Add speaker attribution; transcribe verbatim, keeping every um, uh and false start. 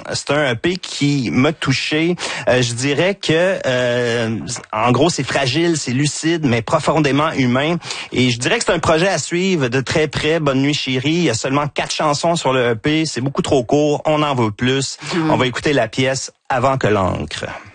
Speaker 1: c'est un E P qui m'a touché. Euh, je dirais que, euh, en gros, c'est fragile, c'est lucide, mais profondément humain. Et je dirais que c'est un projet à suivre de très près. Bonne nuit, chérie. Il y a seulement quatre chansons sur le E P. C'est beaucoup trop court. On en veut plus. Mmh. On va écouter la pièce Avant que l'encre.